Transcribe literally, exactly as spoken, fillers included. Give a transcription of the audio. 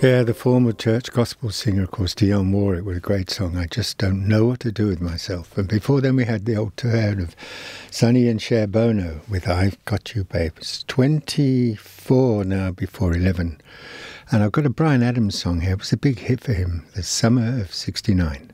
Yeah, the former church gospel singer, of course, Dionne Warwick, with a great song, I Just Don't Know What to Do With Myself. And before then we had the old turn of Sonny and Cher Bono with I've Got You, Babe. It's twenty-four now before eleven. And I've got a Bryan Adams song here. It was a big hit for him, The Summer of sixty-nine.